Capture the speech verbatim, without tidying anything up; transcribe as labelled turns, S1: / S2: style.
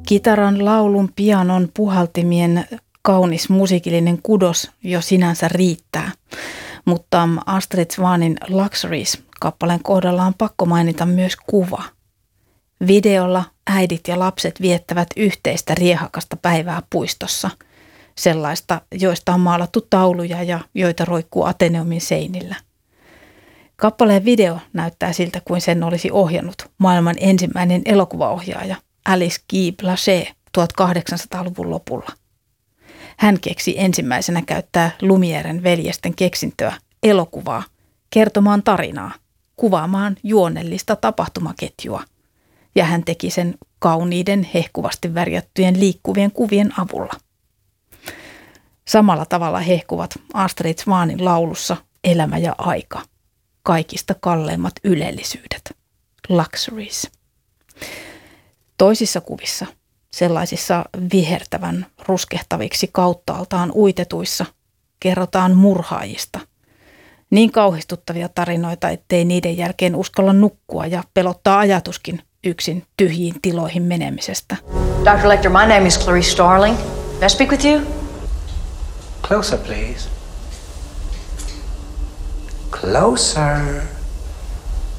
S1: Kitaran, laulun, pianon, puhaltimien kaunis musiikillinen kudos jo sinänsä riittää, mutta Astrid Swanin Luxuries-kappaleen kohdalla on pakko mainita myös kuva. Videolla äidit ja lapset viettävät yhteistä riehakasta päivää puistossa, sellaista, joista on maalattu tauluja ja joita roikkuu Ateneumin seinillä. Kappaleen video näyttää siltä, kuin sen olisi ohjannut maailman ensimmäinen elokuvaohjaaja Alice Guy Blaché tuhatkahdeksansataaluvun lopulla. Hän keksi ensimmäisenä käyttää Lumièren veljesten keksintöä, elokuvaa, kertomaan tarinaa, kuvaamaan juonellista tapahtumaketjua. Ja hän teki sen kauniiden, hehkuvasti värjättyjen liikkuvien kuvien avulla. Samalla tavalla hehkuvat Astrid Swanin laulussa elämä ja aika, kaikista kalleimmat ylellisyydet, luxuries. Toisissa kuvissa, sellaisissa vihertävän ruskehtaviksi kauttaaltaan uitetuissa, kerrotaan murhaajista. Niin kauhistuttavia tarinoita, ettei niiden jälkeen uskalla nukkua ja pelottaa ajatuskin yksin tyhjiin tiloihin menemisestä.
S2: doctor Lecter, my name is Clarice Starling. May I speak with you?
S3: Closer, please. Closer.